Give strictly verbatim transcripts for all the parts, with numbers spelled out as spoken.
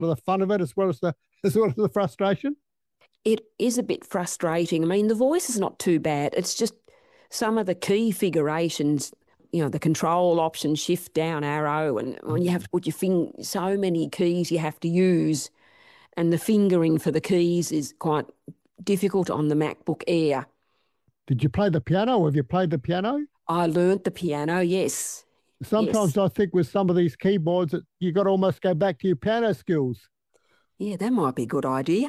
of the fun of it as well as the as well as the frustration? It is a bit frustrating. I mean, the voice is not too bad. It's just some of the key figurations, you know, the control option, shift down arrow, and when you have to put your finger, so many keys you have to use, and the fingering for the keys is quite difficult on the MacBook Air. Did you play the piano, or have you played the piano? I learnt the piano, yes. Sometimes yes. I think with some of these keyboards that you got to almost go back to your piano skills. Yeah, that might be a good idea.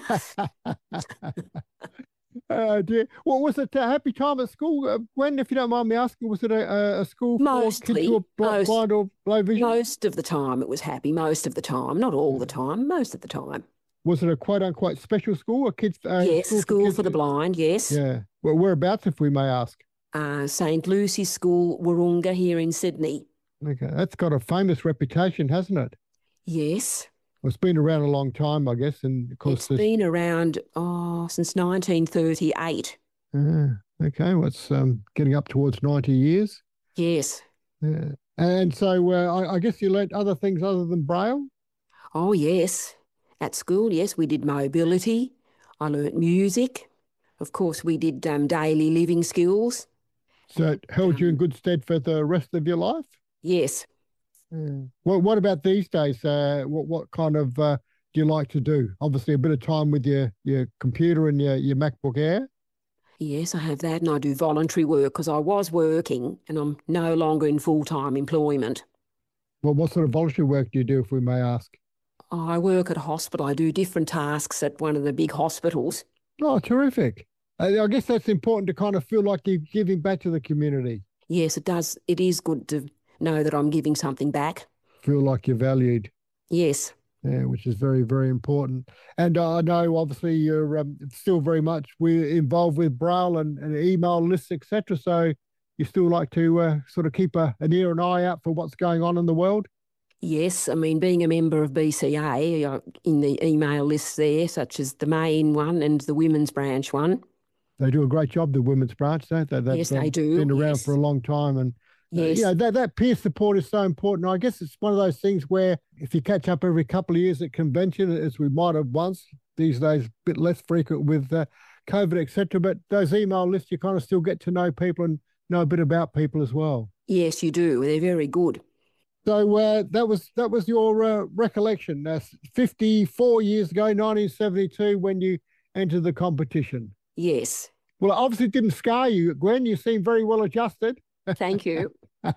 Oh, dear. What was it, a happy time at school? Uh, Gwen, if you don't mind me asking, was it a, a school Mostly, for kids who are bl- most, blind or low vision? Most of the time it was happy, most of the time. Not all the time, most of the time. Was it a quote-unquote special school? A kids? Uh, yes, school, school for, for the blind, yes. Yeah. Well, whereabouts, if we may ask? Uh, Saint Lucy's School, Wahroonga, here in Sydney. Okay, that's got a famous reputation, hasn't it? Yes. Well, it's been around a long time, I guess. And of course, it's been around oh, since nineteen thirty-eight. Uh, okay, well, it's um, getting up towards ninety years. Yes. Yeah. And so uh, I, I guess you learnt other things other than Braille? Oh, yes. At school, yes, we did mobility. I learnt music. Of course, we did um, daily living skills. So it held um, you in good stead for the rest of your life? Yes. Yeah. Well, what about these days? Uh, what what kind of uh, do you like to do? Obviously, a bit of time with your, your computer and your, your MacBook Air. Yes, I have that, and I do voluntary work because I was working and I'm no longer in full-time employment. Well, what sort of voluntary work do you do, if we may ask? Oh, I work at a hospital. I do different tasks at one of the big hospitals. Oh, terrific. I guess that's important to kind of feel like you're giving back to the community. Yes, it does. It is good to know that I'm giving something back. Feel like you're valued. Yes. Yeah, which is very, very important. And uh, I know, obviously, you're um, still very much we're involved with Braille and, and email lists, et cetera. So you still like to uh, sort of keep a, an ear and eye out for what's going on in the world? Yes, I mean, being a member of B C A, uh, in the email lists there, such as the main one and the women's branch one. They do a great job, the women's branch, don't they? They've, yes, they do. Been around yes. for a long time. And, yes. uh, you know, that, that peer support is so important. I guess it's one of those things where if you catch up every couple of years at convention, as we might have once, these days a bit less frequent with uh, COVID, et cetera, but those email lists, you kind of still get to know people and know a bit about people as well. Yes, you do. They're very good. So uh, that was that was your uh, recollection. Uh, fifty-four years ago, nineteen seventy-two, when you entered the competition. Yes. Well, it obviously didn't scar you, Gwen. You seem very well adjusted. Thank you.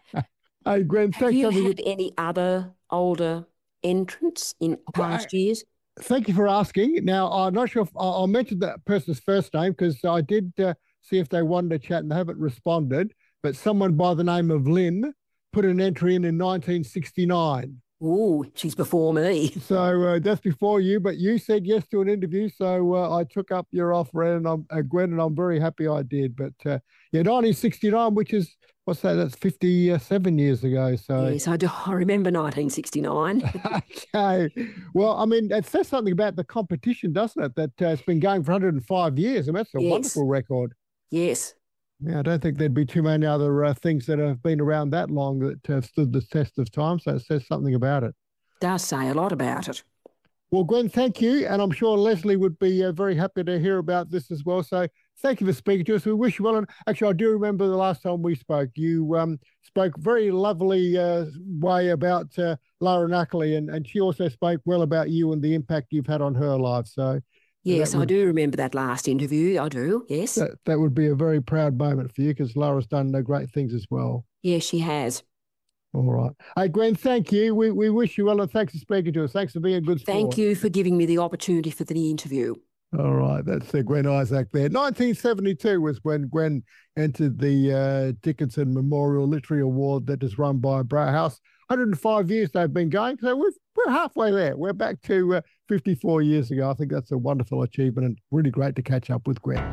Hey, Gwen, Have thanks. you for had any other older entrants in past well, years? Thank you for asking. Now, I'm not sure if I'll, I'll mention that person's first name because I did uh, see if they wanted to chat and they haven't responded, but someone by the name of Lynn put an entry in in nineteen sixty-nine. Ooh, she's before me. So uh, that's before you, but you said yes to an interview, so uh, I took up your offer, and I'm, uh, Gwen, and I'm very happy I did. But uh, yeah, nineteen sixty-nine, which is, what's that, that's fifty-seven years ago. So yes, I do. I remember nineteen sixty-nine. Okay. Well, I mean, it says something about the competition, doesn't it, that uh, it's been going for one hundred five years, and that's a yes. wonderful record. Yes. Yeah, I don't think there'd be too many other uh, things that have been around that long that have stood the test of time, so it says something about it. Does say a lot about it. Well, Gwen, thank you, and I'm sure Leslie would be uh, very happy to hear about this as well. So thank you for speaking to us. We wish you well. And actually, I do remember the last time we spoke, you um, spoke very lovely uh, way about uh, Lara Knuckley, and, and she also spoke well about you and the impact you've had on her life. So yes, would, I do remember that last interview. I do, yes. That, that would be a very proud moment for you because Lara's done no great things as well. Yes, she has. All right. Hey, Gwen, thank you. We we wish you well, and thanks for speaking to us. Thanks for being a good sport. Thank you for giving me the opportunity for the interview. All right. That's uh, Gwen Isaac there. nineteen seventy-two was when Gwen entered the uh, Dickinson Memorial Literary Award that is run by Braille House. one hundred five years they've been going, so we're, we're halfway there. We're back to uh, fifty-four years ago. I think that's a wonderful achievement and really great to catch up with Gwen.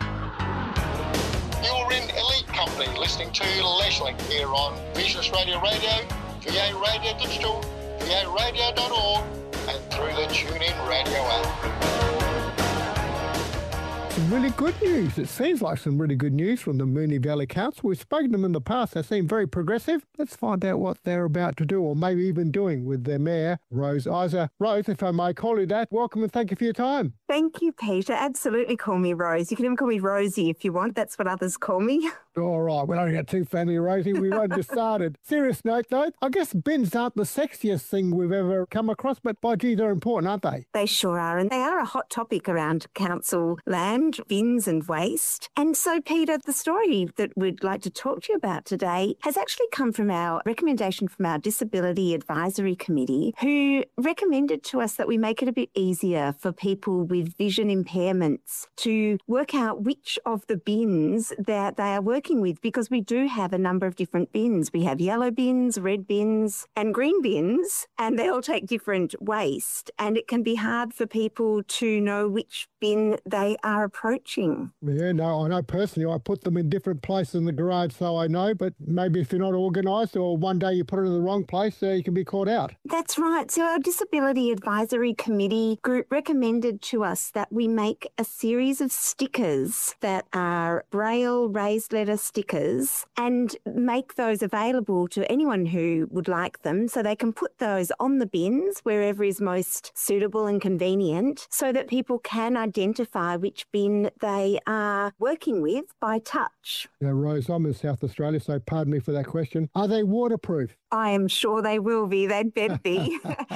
You're in Elite Company listening to Leisurely here on Business Radio Radio, V A Radio Digital, V A radio dot org, and through the TuneIn Radio app. some really good news. It seems like some really good news from the Moonee Valley Council. We've spoken to them in the past. They seem very progressive. Let's find out what they're about to do, or maybe even doing, with their mayor, Rose Iser. Rose, if I may call you that, welcome and thank you for your time. Thank you, Peter. Absolutely call me Rose. You can even call me Rosie if you want. That's what others call me. All right, we don't get too family, Rosie. We've only just started. Serious note, though, I guess bins aren't the sexiest thing we've ever come across, but by gee, they're important, aren't they? They sure are, and they are a hot topic around council land, bins and waste. And so, Peter, the story that we'd like to talk to you about today has actually come from our recommendation from our Disability Advisory Committee, who recommended to us that we make it a bit easier for people with vision impairments to work out which of the bins that they are working with, because we do have a number of different bins. We have yellow bins, red bins and green bins, and they all take different waste, and it can be hard for people to know which bin they are approaching. Yeah, no, I know personally I put them in different places in the garage, so I know, but maybe if you're not organised or one day you put it in the wrong place, uh, you can be caught out. That's right. So our Disability Advisory Committee group recommended to us that we make a series of stickers that are Braille raised letter stickers and make those available to anyone who would like them, so they can put those on the bins wherever is most suitable and convenient, so that people can identify which bin they are working with by touch. Now, Rose, I'm in South Australia, so pardon me for that question. Are they waterproof? I am sure they will be. They'd better be.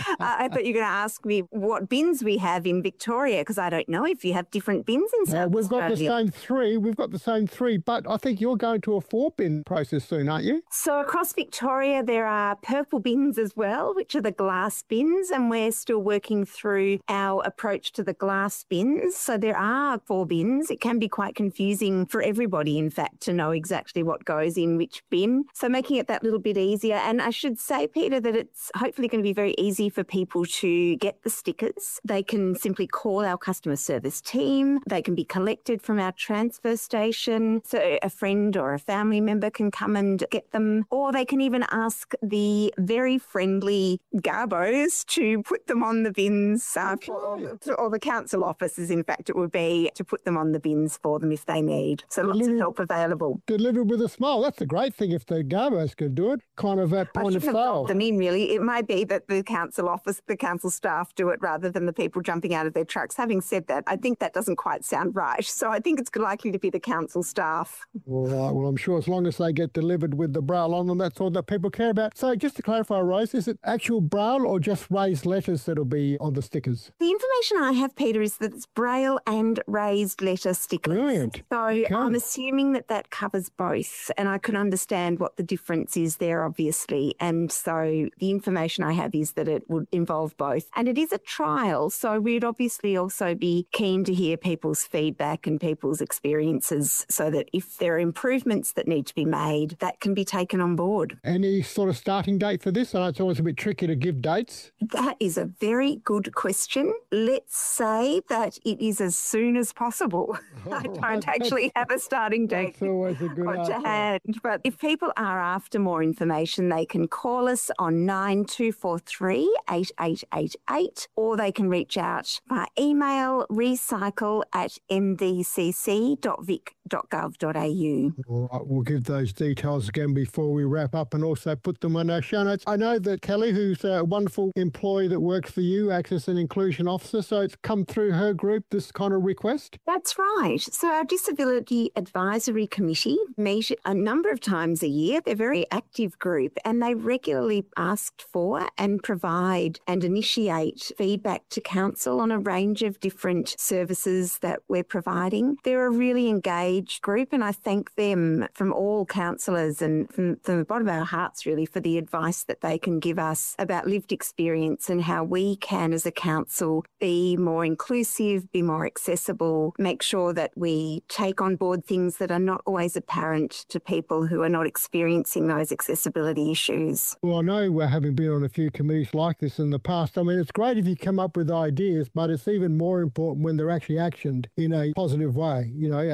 I thought you were going to ask me what bins we have in Victoria, because I don't know if you have different bins in South uh, we've Australia. We've got the same three. We've got the same three, but I think you're going to a four-bin process soon, aren't you? So across Victoria, there are purple bins as well, which are the glass bins, and we're still working through our approach to the glass bins. So there are four bins. It can be quite confusing for everybody, in fact, to know exactly what goes in which bin. So making it that little bit easier. And I should say, Peter, that it's hopefully going to be very easy for people to get the stickers. They can simply call our customer service team. They can be collected from our transfer station. So a friend or a family member can come and get them, or they can even ask the very friendly Garbos to put them on the bins, uh, or, or the council offices, in fact, it would be, to put them on the bins for them if they need. So lots Deliver, of help available. Delivered with a smile. That's a great thing if the Garbos could do it, kind of at point of sale. I mean, really, it might be that the council office, the council staff do it rather than the people jumping out of their trucks. Having said that, I think that doesn't quite sound right. So I think it's likely to be the council staff. All right. Well, I'm sure as long as they get delivered with the Braille on them, that's all that people care about. So just to clarify, Rose, is it actual Braille or just raised letters that'll be on the stickers? The information I have, Peter, is that it's Braille and raised letter stickers. Brilliant. So okay. I'm assuming that that covers both, and I can understand what the difference is there, obviously. And so the information I have is that it would involve both. And it is a trial, so we'd obviously also be keen to hear people's feedback and people's experiences, so that if there are improvements that need to be made, that can be taken on board. Any sort of starting date for this? I know it's always a bit tricky to give dates. That is a very good question. Let's say that it is as soon as possible. Oh, I don't actually have a starting date That's always a good to hand. But if people are after more information, they can call us on nine two four three, eight eight eight eight, or they can reach out by email recycle at m v c c dot vic dot gov dot a u. All right, we'll give those details again before we wrap up and also put them on our show notes. I know that Kelly, who's a wonderful employee that works for you, Access and Inclusion Officer, so it's come through her group, this kind of request? That's right. So our Disability Advisory Committee meet a number of times a year. They're a very active group, and they regularly ask for and provide and initiate feedback to council on a range of different services that we're providing. They're a really engaged group, and I thank them from all councillors and from, from the bottom of our hearts, really, for the advice that they can give us about lived experience and how we can, as a council, be more inclusive, be more accessible, make sure that we take on board things that are not always apparent to people who are not experiencing those accessibility issues. Well, I know we're having been on a few committees like this in the past. I mean, it's great if you come up with ideas, but it's even more important when they're actually actioned in a positive way, you know, and if Oh, there's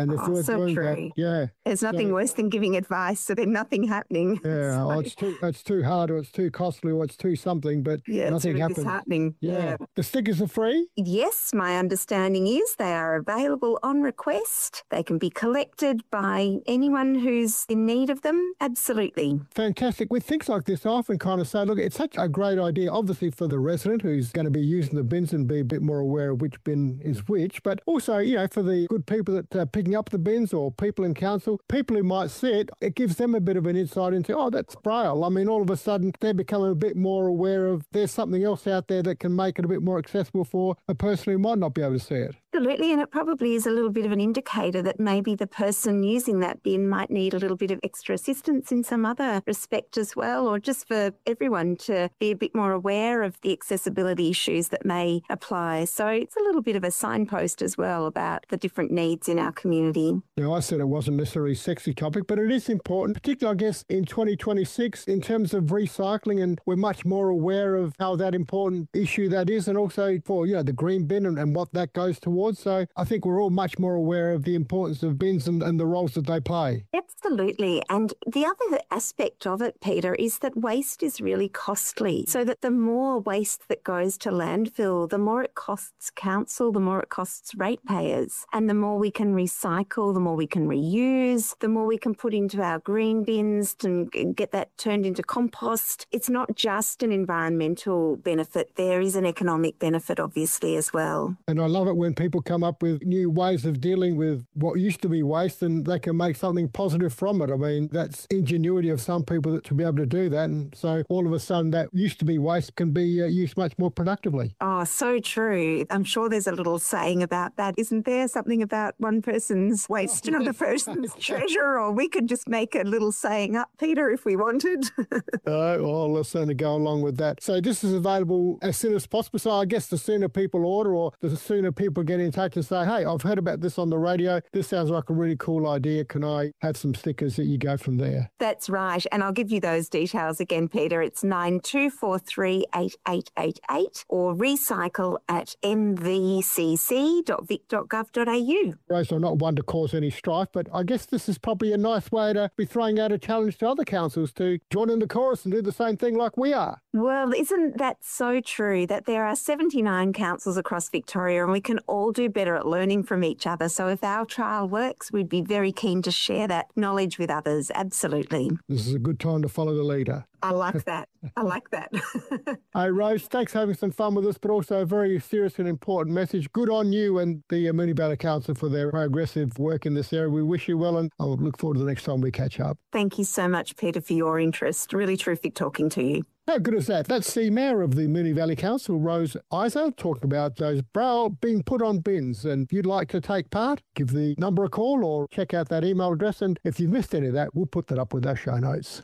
So doing true. that. Yeah. There's nothing So- worse than giving advice so then nothing happening. Yeah, So, oh, it's too it's too hard or it's too costly or it's too something, but yeah, it's nothing really happens. disheartening. Yeah. The stickers are free. Yes, my understanding is they are available on request. They can be collected by anyone who's in need of them. Absolutely. Fantastic. With things like this, I often kind of say, look, it's such a great idea, obviously for the resident who's going to be using the bins and be a bit more aware of which bin is which, but also, you know, for the good people that are picking up the bins or people in council, people who might see it, it gives them a bit of an insight into, oh, that's Braille. I mean, all of a sudden they're becoming a bit more aware of there's something else out there that can make it a bit more accessible for a person who might not be able to see it. Absolutely, and it probably is a little bit of an indicator that maybe the person using that bin might need a little bit of extra assistance in some other respect as well, or just for everyone to be a bit more aware of the accessibility issues that may apply. So it's a little bit of a signpost as well about the different needs in our community. Now, I said it wasn't necessarily a sexy topic, but it is important, particularly, I guess, in twenty twenty-six in terms of recycling, and we're much more aware of how that important issue that is, and also for, you know, the green bin and, and what that goes towards. So I think we're all much more aware of the importance of bins and, and the roles that they play. Absolutely. And the other aspect of it, Peter, is that waste is really costly. So that the more waste that goes to landfill, the more it costs council, the more it costs ratepayers. And the more we can recycle, the more we can reuse, the more we can put into our green bins and get that turned into compost. It's not just an environmental benefit. There is an economic benefit, obviously, as well. And I love it when people come up with new ways of dealing with what used to be waste and they can make something positive from it. I mean, that's ingenuity of some people to be able to do that. And so all of a sudden that used to be waste can be uh, used much more productively. Oh, so true. I'm sure there's a little saying about that, isn't there? Something about one person's waste, another person's treasure, or we could just make a little saying up, Peter, if we wanted. uh, well, let's certainly go along with that. So this is available as soon as possible. So I guess the sooner people order or the sooner people get in touch and say, hey, I've heard about this on the radio. This sounds like a really cool idea. Can I have some stickers that you go from there? That's right. And I'll give you those details again, Peter. It's nine two four three eight eight eight eight or recycle at m v c c dot vic dot gov dot a u. Rose, I'm not one to cause any strife, but I guess this is probably a nice way to be throwing out a challenge to other councils to join in the chorus and do the same thing like we are. Well, isn't that so true that there are seventy-nine councils across Victoria and we can all do better at learning from each other. So if our trial works, we'd be very keen to share that knowledge with others. Absolutely. This is a good time to follow the leader. I like that. I like that. Hey, Rose, thanks for having some fun with us, but also a very serious and important message. Good on you and the uh, Moonee Valley Council for their progressive work in this area. We wish you well, and I'll look forward to the next time we catch up. Thank you so much, Peter, for your interest. Really terrific talking to you. How good is that? That's the Mayor of the Moonee Valley Council, Rose Iser, talking about those Braille being put on bins. And if you'd like to take part, give the number a call or check out that email address. And if you've missed any of that, we'll put that up with our show notes.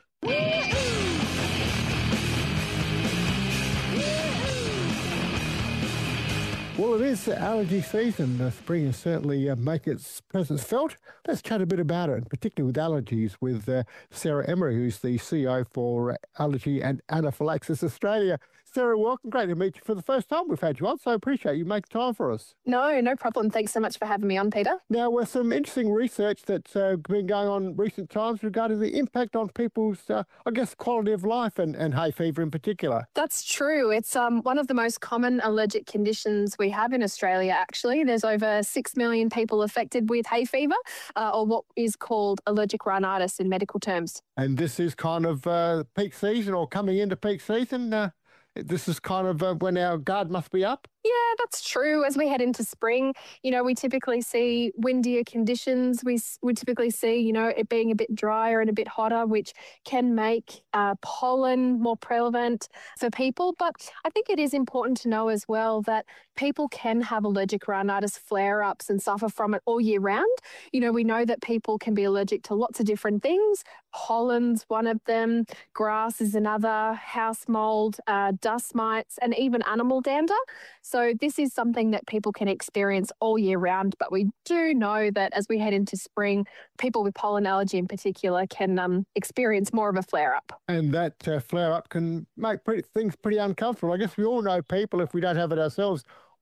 Well, it is allergy season. Uh, spring is certainly uh, making its presence felt. Let's chat a bit about it, particularly with allergies, with uh, Sarah Emery, who's the C E O for Allergy and Anaphylaxis Australia. Sarah, welcome. Great to meet you for the first time we've had you on, so I appreciate you making time for us. No, no problem. Thanks so much for having me on, Peter. Now, with some interesting research that's uh, been going on recent times regarding the impact on people's, uh, I guess, quality of life and, and hay fever in particular. That's true. It's um, one of the most common allergic conditions we have in Australia, actually. There's over six million people affected with hay fever, uh, or what is called allergic rhinitis in medical terms. And this is kind of uh, peak season or coming into peak season. Uh, this is kind of uh, when our guard must be up. Yeah, that's true. As we head into spring, you know, we typically see windier conditions. We we typically see, you know, it being a bit drier and a bit hotter, which can make uh, pollen more prevalent for people. But I think it is important to know as well that people can have allergic rhinitis flare-ups and suffer from it all year round. You know, we know that people can be allergic to lots of different things. Pollen's one of them, grass is another, house mold, uh, dust mites, and even animal dander. So this is something that people can experience all year round, but we do know that as we head into spring, people with pollen allergy in particular can um, experience more of a flare-up. And that uh, flare-up can make pretty, things pretty uncomfortable. I guess we all know people, if we don't have it ourselves,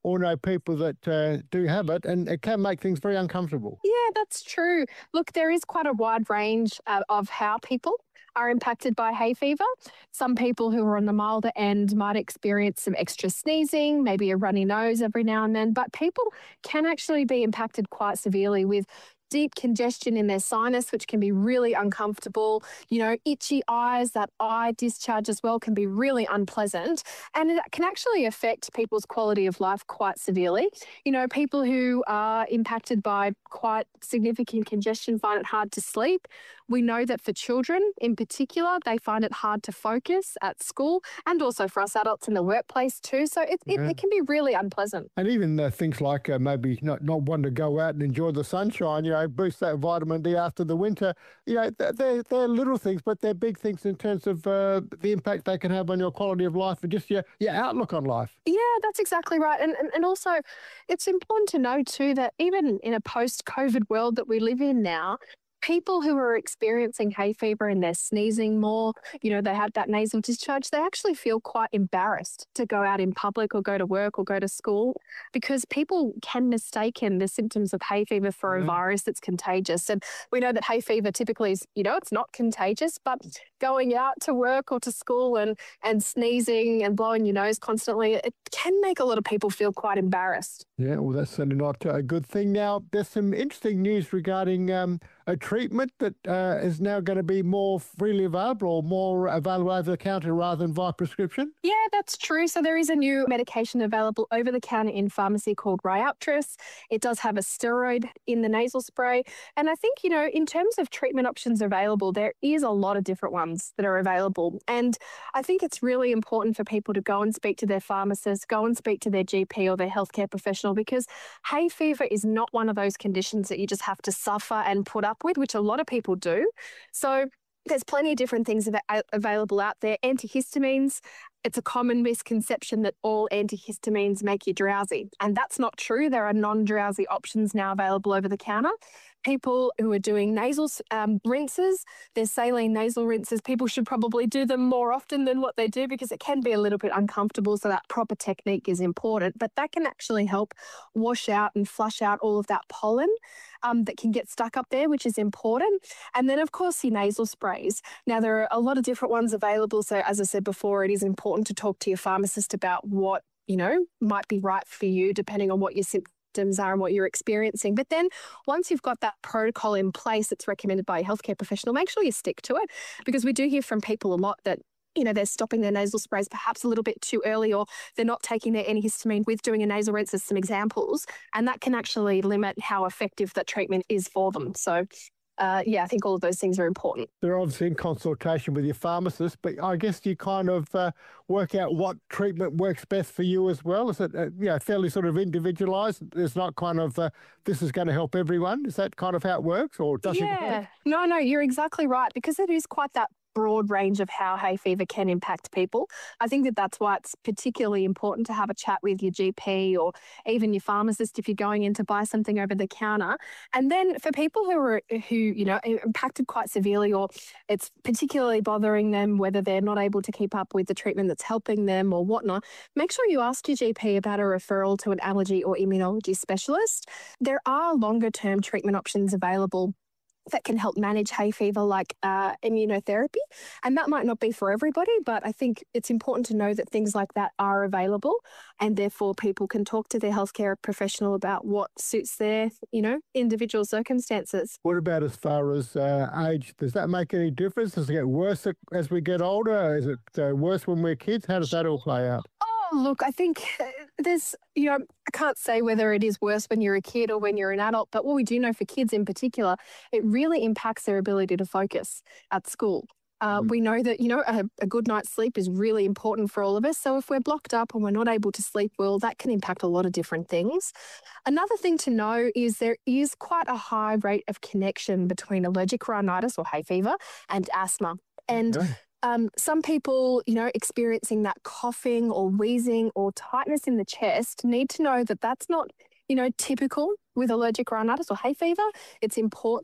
or know people that uh, do have it, and it can make things very uncomfortable. Yeah, that's true. Look, there is quite a wide range uh, of how people are impacted by hay fever. Some people who are on the milder end might experience some extra sneezing, maybe a runny nose every now and then, but people can actually be impacted quite severely with deep congestion in their sinus, which can be really uncomfortable. You know, itchy eyes, that eye discharge as well can be really unpleasant. And it can actually affect people's quality of life quite severely. You know, people who are impacted by quite significant congestion find it hard to sleep. We know that for children in particular, they find it hard to focus at school, and also for us adults in the workplace too. So it, it, yeah. it can be really unpleasant. And even uh, things like uh, maybe not, not wanting to go out and enjoy the sunshine, you know, boost that vitamin D after the winter. You know, they're, they're little things, but they're big things in terms of uh, the impact they can have on your quality of life and just your, your outlook on life. Yeah, that's exactly right. And, and, and also, it's important to know too that even in a post-COVID world that we live in now, people who are experiencing hay fever and they're sneezing more, you know, they have that nasal discharge, they actually feel quite embarrassed to go out in public or go to work or go to school, because people can mistaken the symptoms of hay fever for a mm-hmm. virus that's contagious. And we know that hay fever typically is, you know, it's not contagious, but going out to work or to school and, and sneezing and blowing your nose constantly, it can make a lot of people feel quite embarrassed. Yeah, well, that's certainly not a good thing. Now, there's some interesting news regarding um, a treatment that uh, is now going to be more freely available or more available over the counter rather than via prescription. Yeah, that's true. So there is a new medication available over the counter in pharmacy called Ryaltris. It does have a steroid in the nasal spray. And I think, you know, in terms of treatment options available, there is a lot of different ones that are available. And I think it's really important for people to go and speak to their pharmacist, go and speak to their G P or their healthcare professional, because hay fever is not one of those conditions that you just have to suffer and put up with, which a lot of people do. So there's plenty of different things av- available out there. Antihistamines, it's a common misconception that all antihistamines make you drowsy, and that's not true. There are non-drowsy options now available over the counter. People who are doing nasal um, rinses, there's saline nasal rinses. People should probably do them more often than what they do, because it can be a little bit uncomfortable. So that proper technique is important, but that can actually help wash out and flush out all of that pollen um, that can get stuck up there, which is important. And then, of course, your nasal sprays. Now, there are a lot of different ones available. So as I said before, it is important to talk to your pharmacist about what, you know, might be right for you, depending on what your symptoms are and what you're experiencing. But then once you've got that protocol in place that's recommended by a healthcare professional, make sure you stick to it, because we do hear from people a lot that, you know, they're stopping their nasal sprays perhaps a little bit too early, or they're not taking their antihistamine with doing a nasal rinse as some examples, and that can actually limit how effective that treatment is for them. So Uh, yeah, I think all of those things are important. They're obviously in consultation with your pharmacist, but I guess you kind of uh, work out what treatment works best for you as well. Is it uh, yeah, fairly sort of individualised? It's not kind of, uh, this is going to help everyone. Is that kind of how it works, or does yeah. it? Yeah, no, no, you're exactly right, because it is quite that broad range of how hay fever can impact people. I think that that's why it's particularly important to have a chat with your G P or even your pharmacist if you're going in to buy something over the counter. And then for people who are who you know are impacted quite severely, or it's particularly bothering them, whether they're not able to keep up with the treatment that's helping them or whatnot, make sure you ask your G P about a referral to an allergy or immunology specialist. There are longer term treatment options available that can help manage hay fever, like uh, immunotherapy. And that might not be for everybody, but I think it's important to know that things like that are available, and therefore people can talk to their healthcare professional about what suits their, you know, individual circumstances. What about as far as uh, age? Does that make any difference? Does it get worse as we get older? Is it uh, worse when we're kids? How does that all play out? Oh, look, I think there's, you know, I can't say whether it is worse when you're a kid or when you're an adult, but what we do know for kids in particular, it really impacts their ability to focus at school. Uh, mm. We know that, you know, a, a good night's sleep is really important for all of us. So if we're blocked up and we're not able to sleep well, that can impact a lot of different things. Another thing to know is there is quite a high rate of connection between allergic rhinitis or hay fever and asthma. And okay. Um, some people, you know, experiencing that coughing or wheezing or tightness in the chest need to know that that's not, you know, typical with allergic rhinitis or hay fever. It's important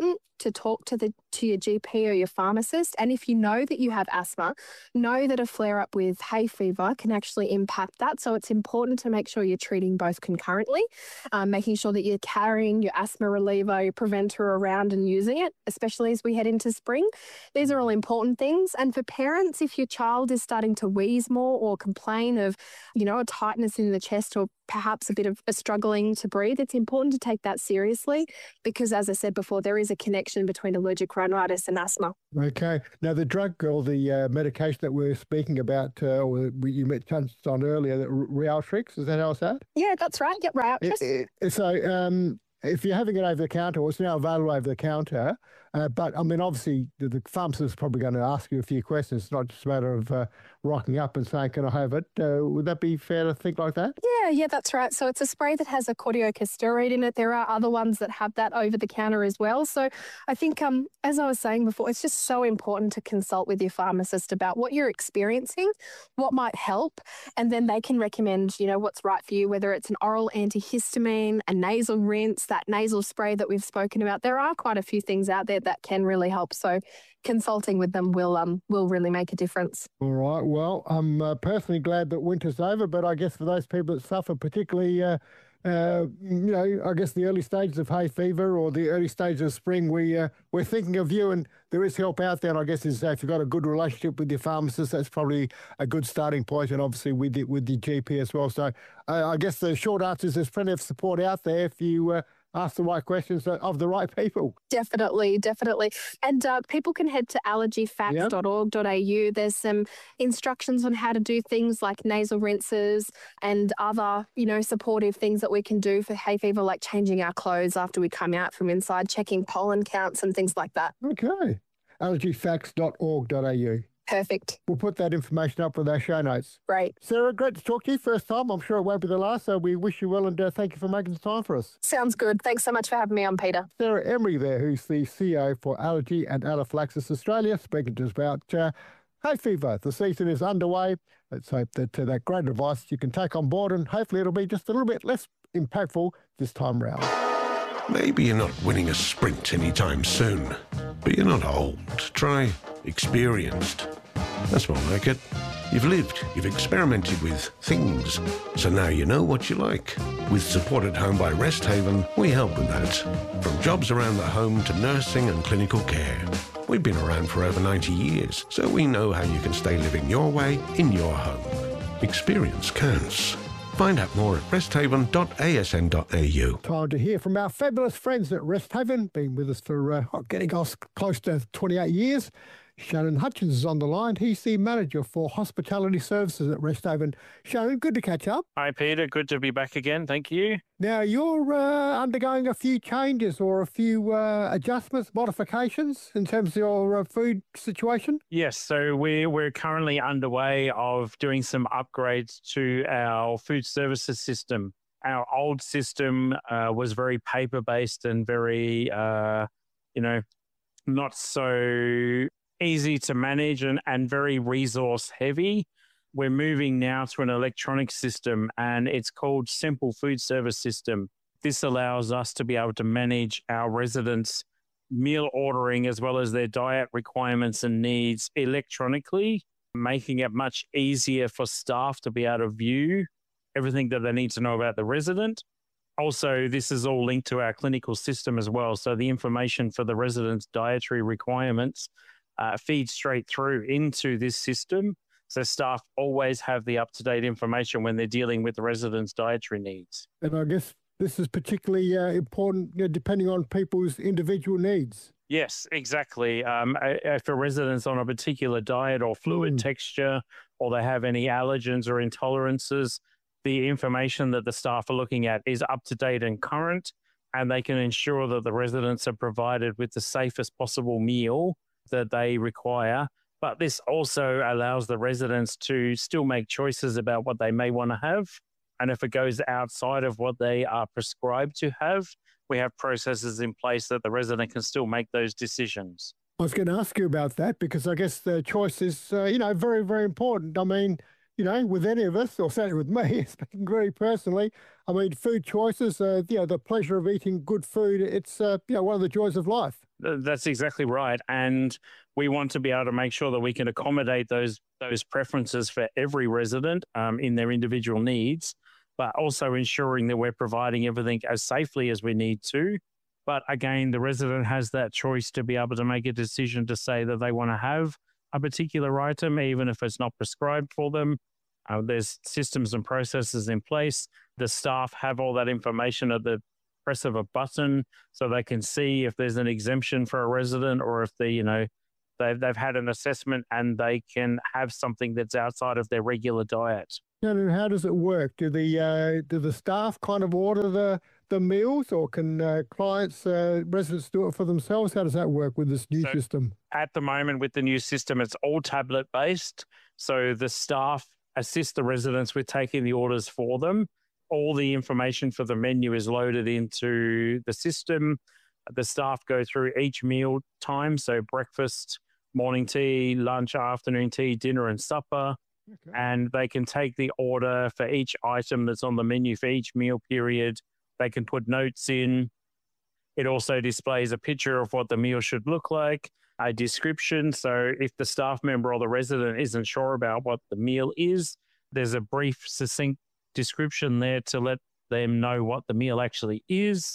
to talk to the to your G P or your pharmacist. And if you know that you have asthma, know that a flare-up with hay fever can actually impact that. So it's important to make sure you're treating both concurrently, um, making sure that you're carrying your asthma reliever, your preventer around and using it, especially as we head into spring. These are all important things. And for parents, if your child is starting to wheeze more or complain of, you know, a tightness in the chest or perhaps a bit of a struggling to breathe, it's important to take that seriously because, as I said before, there is a connection between allergic rhinitis and asthma. Okay. Now, the drug or the uh, medication that we're speaking about, uh, or we, you touched on earlier, that Ryaltris, is that how it's said? Yeah, that's right. Yep, Ryaltris. So, um, if you're having it over the counter, or it's now available over the counter, uh, but I mean, obviously, the, the pharmacist is probably going to ask you a few questions. It's not just a matter of uh, rocking up and saying, "Can I have it?" Uh, would that be fair to think like that? Yeah, yeah, that's right. So it's a spray that has a corticosteroid in it. There are other ones that have that over the counter as well. So I think, um, as I was saying before, it's just so important to consult with your pharmacist about what you're experiencing, what might help, and then they can recommend, you know, what's right for you, whether it's an oral antihistamine, a nasal rinse, that nasal spray that we've spoken about. There are quite a few things out there that can really help. So consulting with them will um will really make a difference. All right. Well, I'm uh, personally glad that winter's over, but I guess for those people that suffer, particularly, uh, uh, you know, I guess the early stages of hay fever or the early stages of spring, we uh, we're thinking of you, and there is help out there. And I guess is uh, if you've got a good relationship with your pharmacist, that's probably a good starting point, and obviously with the, with the G P as well. So uh, I guess the short answer is there's plenty of support out there if you uh, ask the right questions of the right people. Definitely, definitely. And uh, people can head to allergy facts dot org dot a u. Yep. There's some instructions on how to do things like nasal rinses and other, you know, supportive things that we can do for hay fever, like changing our clothes after we come out from inside, checking pollen counts and things like that. Okay. allergy facts dot org dot a u. Perfect. We'll put that information up with our show notes. Great. Sarah, great to talk to you. First time. I'm sure it won't be the last, so we wish you well and uh, thank you for making the time for us. Sounds good. Thanks so much for having me on, Peter. Sarah Emery there, who's the C E O for Allergy and Anaphylaxis Australia, speaking to us about uh, hay fever. The season is underway. Let's hope that uh, that great advice you can take on board, and hopefully it'll be just a little bit less impactful this time round. Maybe you're not winning a sprint anytime soon, but you're not old. Try experienced. That's more like it. You've lived, you've experimented with things, so now you know what you like. With support at home by Rest Haven, we help with that. From jobs around the home to nursing and clinical care. We've been around for over ninety years, so we know how you can stay living your way in your home. Experience counts. Find out more at rest haven dot a s n dot a u. Time to hear from our fabulous friends at Rest Haven, been with us for uh, getting us close to twenty-eight years. Shannon Hutchins is on the line. He's the manager for hospitality services at Rest Haven. Shannon, good to catch up. Hi, Peter. Good to be back again. Thank you. Now, you're uh, undergoing a few changes or a few uh, adjustments, modifications in terms of your uh, food situation? Yes. So we're, we're currently underway of doing some upgrades to our food services system. Our old system uh, was very paper-based and very, uh, you know, not so easy to manage and, and very resource heavy. We're moving now to an electronic system, and it's called Simple Food Service System. This allows us to be able to manage our residents' meal ordering as well as their diet requirements and needs electronically, making it much easier for staff to be able to view everything that they need to know about the resident. Also, this is all linked to our clinical system as well. So the information for the residents' dietary requirements uh, feeds straight through into this system. So staff always have the up-to-date information when they're dealing with the residents' dietary needs. And I guess this is particularly uh, important, you know, depending on people's individual needs. Yes, exactly. Um, if a resident's on a particular diet or fluid mm. texture, or they have any allergens or intolerances, the information that the staff are looking at is up to date and current, and they can ensure that the residents are provided with the safest possible meal that they require. But this also allows the residents to still make choices about what they may want to have. And if it goes outside of what they are prescribed to have, we have processes in place that the resident can still make those decisions. I was going to ask you about that because I guess the choice is, uh, you know, very, very important. I mean, you know, with any of us, or certainly with me, speaking very personally, I mean, food choices, uh, you know, the pleasure of eating good food, it's, uh, you know, one of the joys of life. That's exactly right. And we want to be able to make sure that we can accommodate those those preferences for every resident um, in their individual needs, but also ensuring that we're providing everything as safely as we need to. But again, the resident has that choice to be able to make a decision to say that they want to have a particular item, even if it's not prescribed for them. Uh, there's systems and processes in place. The staff have all that information at the press of a button, so they can see if there's an exemption for a resident, or if they, you know, they've they've had an assessment and they can have something that's outside of their regular diet. And how does it work? Do the uh, do the staff kind of order the the meals, or can uh, clients, uh, residents do it for themselves? How does that work with this new So, system? At the moment, with the new system, it's all tablet based. So the staff assist the residents with taking the orders for them. All the information for the menu is loaded into the system. The staff go through each meal time, so breakfast, morning tea, lunch, afternoon tea, dinner, and supper. Okay. And they can take the order for each item that's on the menu for each meal period. They can put notes in. It also displays a picture of what the meal should look like, a description. So if the staff member or the resident isn't sure about what the meal is, there's a brief, succinct description there to let them know what the meal actually is.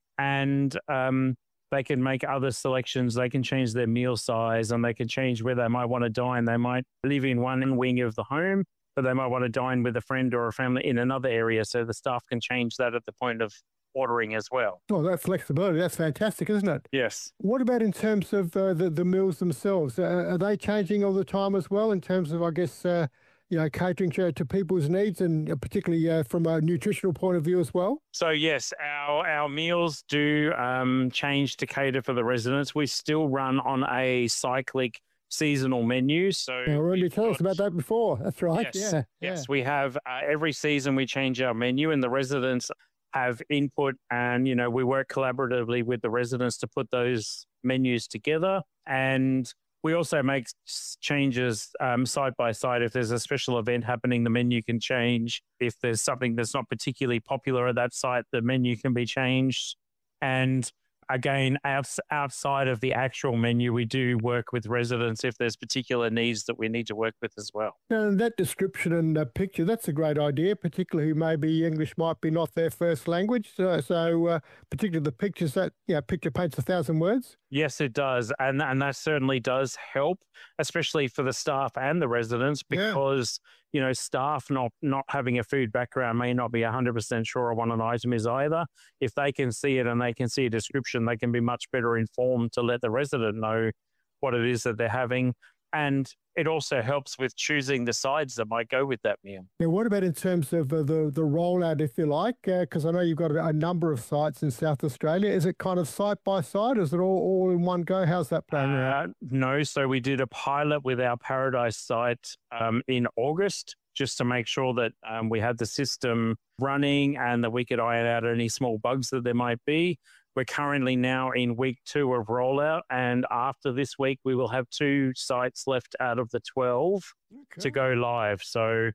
And um, they can make other selections. They can change their meal size, and they can change where they might want to dine. They might live in one wing of the home, but they might want to dine with a friend or a family in another area. So the staff can change that at the point of ordering as well. Oh, that flexibility, that's fantastic, isn't it? Yes. What about in terms of uh, the, the meals themselves? Uh, are they changing all the time as well in terms of, I guess, uh, you know, catering to, to people's needs, and particularly uh, from a nutritional point of view as well? So yes, our our meals do um, change to cater for the residents. We still run on a cyclic seasonal menu. So now, Randy, tell us about that before. That's right. Yes, yeah. Yes, yeah. we have uh, every season we change our menu, and the residents have input, and you know we work collaboratively with the residents to put those menus together. And we also make changes um, side by side. If there's a special event happening, the menu can change. If there's something that's not particularly popular at that site, the menu can be changed. And again, outs- outside of the actual menu, we do work with residents if there's particular needs that we need to work with as well. And that description and uh, picture, that's a great idea, particularly who maybe English might be not their first language. So, so uh, particularly the pictures, that, you know, picture paints a thousand words. Yes, it does. And, and that certainly does help, especially for the staff and the residents, because, yeah. you know, staff not, not having a food background may not be one hundred percent sure what an item is either. If they can see it and they can see a description, they can be much better informed to let the resident know what it is that they're having. And it also helps with choosing the sides that might go with that meal. Now, what about in terms of uh, the, the rollout, if you like? Because uh, I know you've got a, a number of sites in South Australia. Is it kind of site by site? Is it all, all in one go? How's that playing uh, out? No. So we did a pilot with our Paradise site um, in August, just to make sure that um, we had the system running and that we could iron out any small bugs that there might be. We're currently now in week two of rollout, and after this week, we will have two sites left out of the twelve okay. to go live. So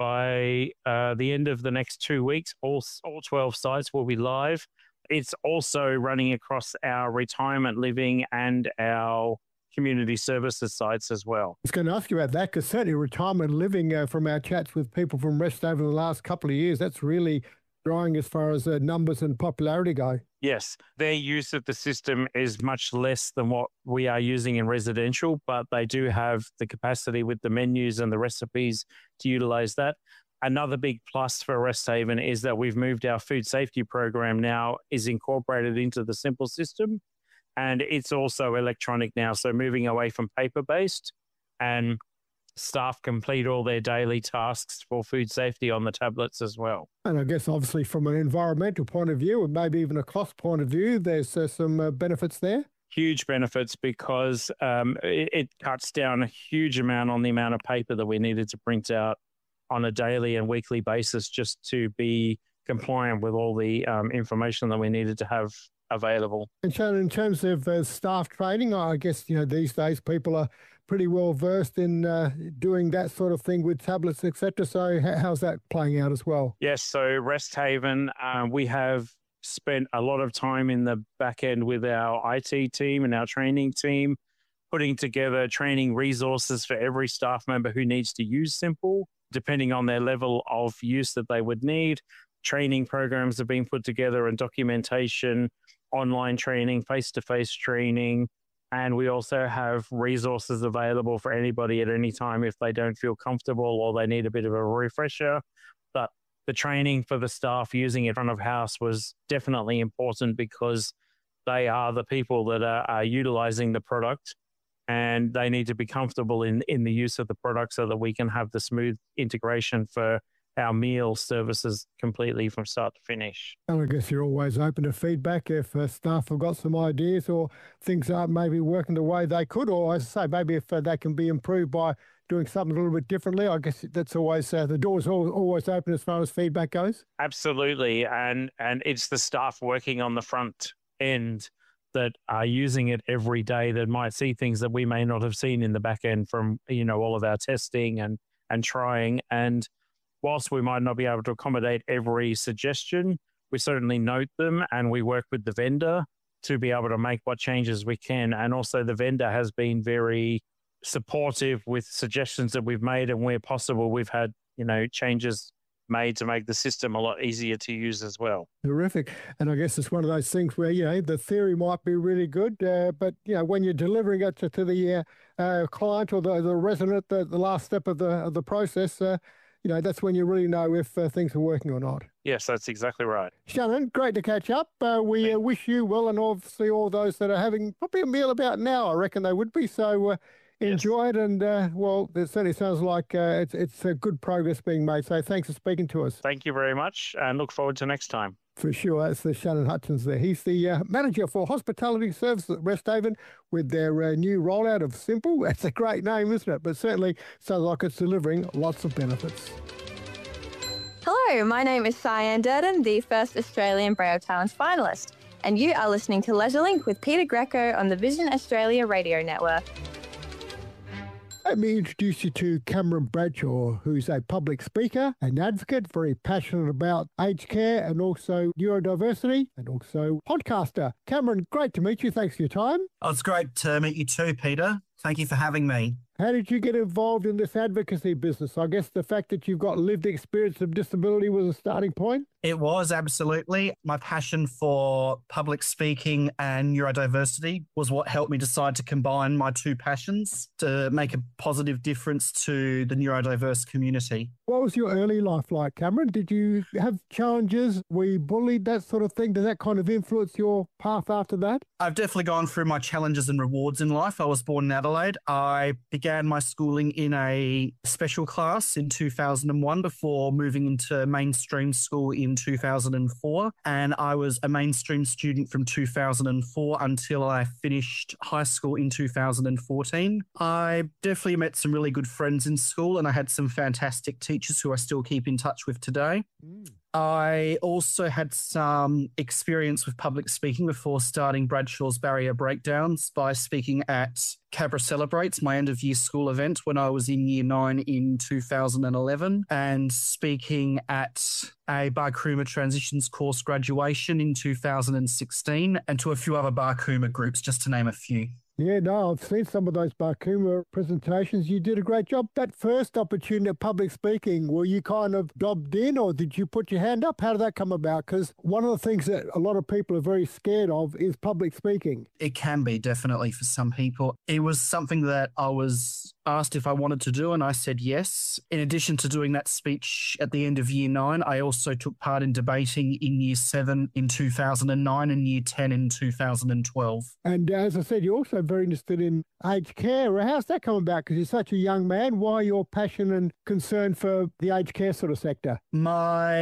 by uh, the end of the next two weeks, all, all twelve sites will be live. It's also running across our retirement living and our community services sites as well. I was going to ask you about that, because certainly retirement living, uh, from our chats with people from Rest over the last couple of years, that's really growing as far as uh, numbers and popularity go. Yes, their use of the system is much less than what we are using in residential, but they do have the capacity with the menus and the recipes to utilize that. Another big plus for Resthaven is that we've moved our food safety program now is incorporated into the Simple system, and it's also electronic now. So moving away from paper-based, and staff complete all their daily tasks for food safety on the tablets as well. And I guess obviously from an environmental point of view, and maybe even a cost point of view, there's uh, some uh, benefits there. Huge benefits, because um, it, it cuts down a huge amount on the amount of paper that we needed to print out on a daily and weekly basis just to be compliant with all the um, information that we needed to have available. And so in terms of uh, staff training, I guess, you know, these days people are pretty well versed in uh, doing that sort of thing with tablets, et cetera. So how's that playing out as well? Yes, so Resthaven, uh, we have spent a lot of time in the back end with our I T team and our training team, putting together training resources for every staff member who needs to use Simple, depending on their level of use that they would need. Training programs have been put together and documentation, online training, face-to-face training, and we also have resources available for anybody at any time if they don't feel comfortable or they need a bit of a refresher. But the training for the staff using it front of house was definitely important because they are the people that are, are utilizing the product, and they need to be comfortable in, in the use of the product so that we can have the smooth integration for our meal services completely from start to finish. And I guess you're always open to feedback if uh, staff have got some ideas or things aren't maybe working the way they could, or as I say, maybe if uh, they can be improved by doing something a little bit differently. I guess that's always, uh, the door's always open as far as feedback goes. Absolutely. And, and it's the staff working on the front end that are using it every day that might see things that we may not have seen in the back end from, you know, all of our testing and, and trying. And whilst we might not be able to accommodate every suggestion, we certainly note them and we work with the vendor to be able to make what changes we can. And also the vendor has been very supportive with suggestions that we've made, and where possible, we've had, you know, changes made to make the system a lot easier to use as well. Terrific. And I guess it's one of those things where, you know, the theory might be really good, uh, but, you know, when you're delivering it to, to the uh, uh, client or the, the resident, the, the last step of the, of the process, uh, you know, that's when you really know if uh, things are working or not. Yes, that's exactly right. Shannon, great to catch up. Uh, we uh, wish you well, and obviously all those that are having probably a meal about now, I reckon they would be. So uh, enjoy yes. it. And, uh, well, it certainly sounds like uh, it's, it's a good progress being made. So thanks for speaking to us. Thank you very much, and look forward to next time. For sure. That's the Shannon Hutchins there. He's the uh, manager for hospitality services at Resthaven with their uh, new rollout of Simple. That's a great name, isn't it? But certainly sounds like it's delivering lots of benefits. Hello, my name is Cyan Durden, the first Australian Braille Talents finalist, and you are listening to Leisure Link with Peter Greco on the Vision Australia Radio Network. Let me introduce you to Cameron Bradshaw, who's a public speaker and advocate, very passionate about aged care and also neurodiversity, and also podcaster. Cameron, great to meet you. Thanks for your time. Oh, it's great to meet you too, Peter. Thank you for having me. How did you get involved in this advocacy business? I guess the fact that you've got lived experience of disability was a starting point. It was, absolutely. My passion for public speaking and neurodiversity was what helped me decide to combine my two passions to make a positive difference to the neurodiverse community. What was your early life like, Cameron? Did you have challenges? Were you bullied, that sort of thing? Did that kind of influence your path after that? I've definitely gone through my challenges and rewards in life. I was born in Adelaide. I began my schooling in a special class in two thousand one before moving into mainstream school in two thousand four. And I was a mainstream student from two thousand four until I finished high school in two thousand fourteen. I definitely met some really good friends in school, and I had some fantastic teachers who I still keep in touch with today. Mm. I also had some experience with public speaking before starting Bradshaw's Barrier Breakdowns by speaking at Cabra Celebrates, my end of year school event when I was in year nine in two thousand eleven, and speaking at a Barcooma Transitions course graduation in two thousand sixteen, and to a few other Barcooma groups, just to name a few. Yeah, no, I've seen some of those Barcooma presentations. You did a great job. That first opportunity at public speaking, were you kind of dobbed in, or did you put your hand up? How did that come about? Because one of the things that a lot of people are very scared of is public speaking. It can be, definitely, for some people. It was something that I was asked if I wanted to do, and I said yes. In addition to doing that speech at the end of year nine, I also took part in debating in year seven in two thousand nine and year ten in two thousand twelve. And as I said, you're also very interested in aged care. How's that come about? Because you're such a young man. Why your passion and concern for the aged care sort of sector? My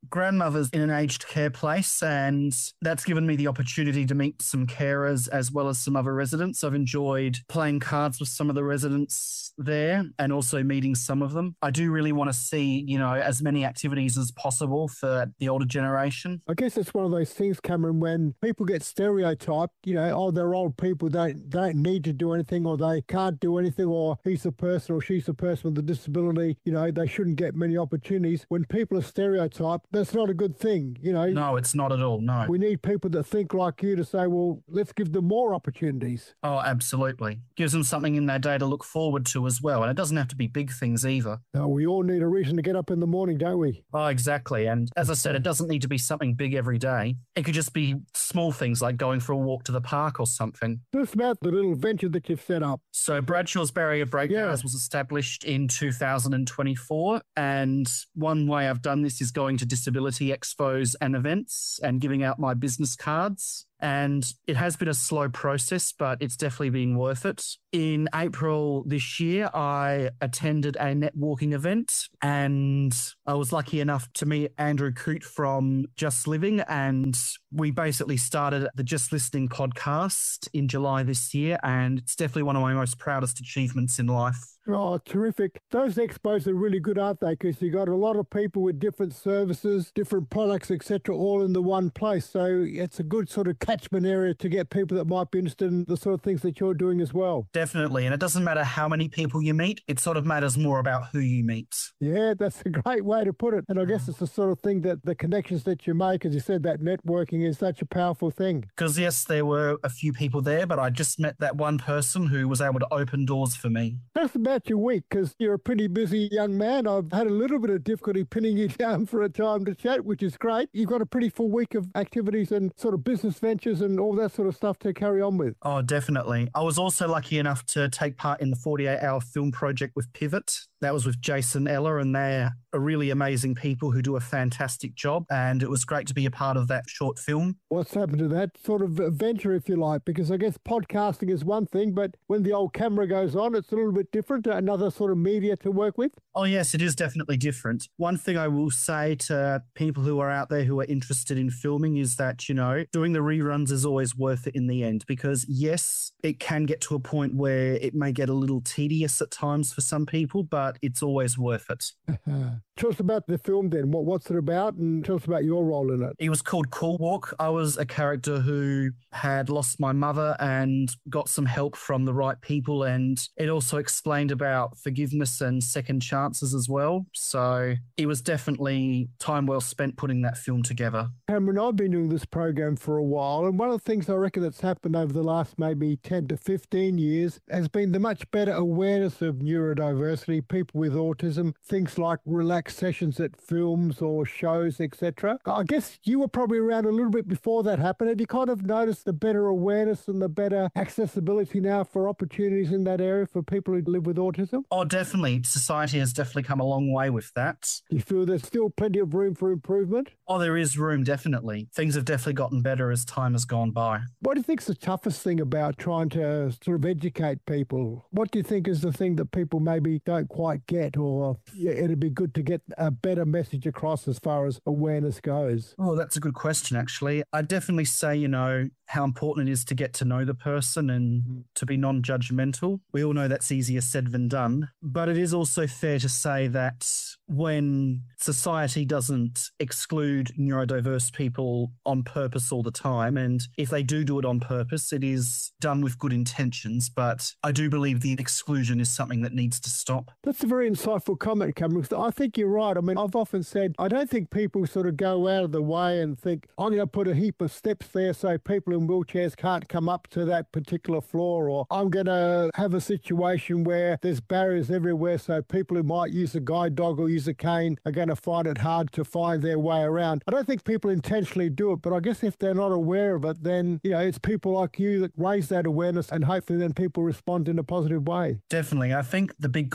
grandmother's in an aged care place, and that's given me the opportunity to meet some carers as well as some other residents. I've enjoyed playing cards with some of the residents there and also meeting some of them. I do really want to see, you know, as many activities as possible for the older generation. I guess it's one of those things, Cameron, when people get stereotyped, you know, oh, they're old people, don't don't need to do anything, or they can't do anything, or he's a person or she's a person with a disability, you know, they shouldn't get many opportunities. When people are stereotyped, that's not a good thing, you know. No, it's not at all, no. We need people that think like you to say, well, let's give them more opportunities. Oh, absolutely. Gives them something in their day to look forward to as well. And it doesn't have to be big things either. No, we all need a reason to get up in the morning, don't we? Oh, exactly. And as I said, it doesn't need to be something big every day. It could just be small things like going for a walk to the park or something. Tell us about the little venture that you've set up. So Bradshaw's Barrier Breakdowns Yeah. was established in two thousand twenty-four. And one way I've done this is going to disability expos and events and giving out my business cards. And it has been a slow process, but it's definitely been worth it. In April this year, I attended a networking event and I was lucky enough to meet Andrew Coote from Just Living. And we basically started the Just Listening podcast in July this year. And it's definitely one of my most proudest achievements in life. Oh, terrific. Those expos are really good, aren't they? Because you got a lot of people with different services, different products, et cetera, all in the one place. So it's a good sort of catchment area to get people that might be interested in the sort of things that you're doing as well. Definitely. And it doesn't matter how many people you meet. It sort of matters more about who you meet. Yeah, that's a great way to put it. And I guess it's the sort of thing that the connections that you make, as you said, that networking is such a powerful thing. Because, yes, there were a few people there, but I just met that one person who was able to open doors for me. That's about your week, because you're a pretty busy young man. I've had a little bit of difficulty pinning you down for a time to chat, which is great. You've got a pretty full week of activities and sort of business ventures and all that sort of stuff to carry on with. Oh, definitely. I was also lucky enough to take part in the forty-eight hour film project with Pivot. That was with Jason Eller, and they're a really amazing people who do a fantastic job. And it was great to be a part of that short film. What's happened to that sort of venture, if you like? Because I guess podcasting is one thing, but when the old camera goes on, it's a little bit different, another sort of media to work with. Oh, yes, it is definitely different. One thing I will say to people who are out there who are interested in filming is that, you know, doing the reruns is always worth it in the end, because yes, it can get to a point where it may get a little tedious at times for some people, but it's always worth it. Tell us about the film then. What, what's it about? And tell us about your role in it. It was called Cool Walk. I was a character who had lost my mother and got some help from the right people. And it also explained about forgiveness and second chances as well. So it was definitely time well spent putting that film together. Cameron, I've been doing this program for a while, and one of the things I reckon that's happened over the last maybe ten to fifteen years has been the much better awareness of neurodiversity, people with autism, things like relaxed sessions at films or shows, et cetera. I guess you were probably around a little bit before that happened. Have you kind of noticed the better awareness and the better accessibility now for opportunities in that area for people who live with autism? Oh, definitely. Society has definitely come a long way with that. Do you feel there's still plenty of room for improvement? Oh, there is room, definitely. Things have definitely gotten better as time has gone by. What do you think is the toughest thing about trying to sort of educate people? What do you think is the thing that people maybe don't quite get, or yeah, it'd be good to get a better message across as far as awareness goes? Oh, that's a good question, actually. I'd definitely say, you know, how important it is to get to know the person and to be non-judgmental. We all know that's easier said than done, but it is also fair to say that when society doesn't exclude neurodiverse people on purpose all the time, and if they do do it on purpose, it is done with good intentions, but I do believe the exclusion is something that needs to stop. That's a very insightful comment, Cameron. I think you're right. I mean, I've often said, I don't think people sort of go out of the way and think, I'm going to put a heap of steps there so people in wheelchairs can't come up to that particular floor, or I'm going to have a situation where there's barriers everywhere so people who might use a guide dog or use a cane are going to find it hard to find their way around. I don't think people intentionally do it, but I guess if they're not aware of it, then, you know, it's people like you that raise that awareness, and hopefully then people respond in a positive way. Definitely. I think the big cause of the